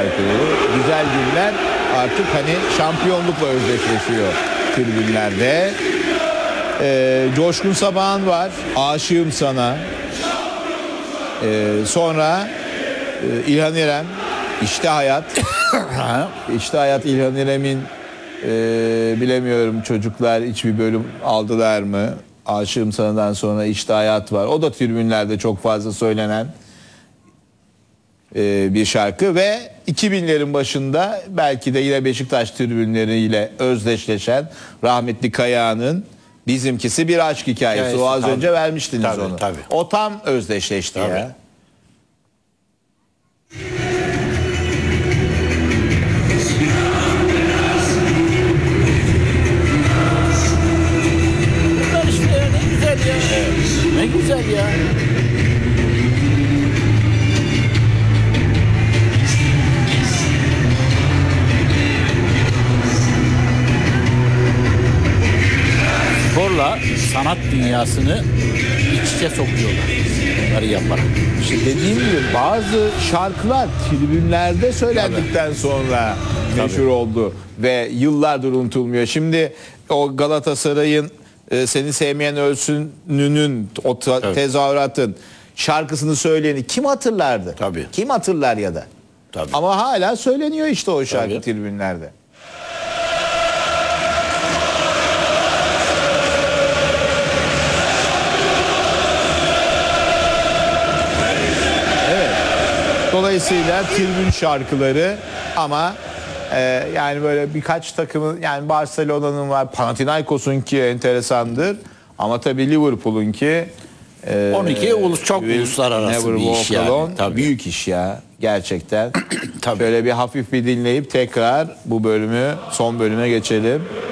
şarkıları. Güzel günler artık hani şampiyonlukla özdeşleşiyor tribünlerde. Coşkun Sabah'ın var. Aşığım Sana. Sonra İlhan İrem. İşte Hayat. İşte Hayat İlhan İrem'in bilemiyorum çocuklar hiçbir bölüm aldılar mı? Aşığım Sana'dan sonra İşte Hayat var. O da tribünlerde çok fazla söylenen bir şarkı ve 2000'lerin başında belki de yine Beşiktaş tribünleriyle özdeşleşen rahmetli Kayağan'ın Bizimkisi Bir Aşk Hikayesi. O az önce vermiştiniz tabii, onu. Tabii. O tam özdeşleşti Tabii. ya. Bunlar işte ne güzel ya. Ne güzel ya. Sporla sanat dünyasını iç içe sokuyorlar. Bunları yaparak. İşte dediğim gibi bazı şarkılar tribünlerde söylendikten sonra meşhur oldu ve yıllardır unutulmuyor. Şimdi o Galatasaray'ın Seni Sevmeyen Ölsün'ünün o tezahüratın şarkısını söyleyeni kim hatırlardı? Tabii. Kim hatırlar ya da? Tabii. Ama hala söyleniyor işte o şarkı Tabii. tribünlerde. Dolayısıyla tribün şarkıları ama yani böyle birkaç takımın yani Barcelona'nın var, Panathinaikos'un ki enteresandır ama tabii Liverpool'un ki 12 çok uluslararası Never bir iş Walk yani. Alone. Tabii. Büyük iş ya gerçekten. Tabii. Şöyle bir hafif bir dinleyip tekrar bu bölümü son bölüme geçelim.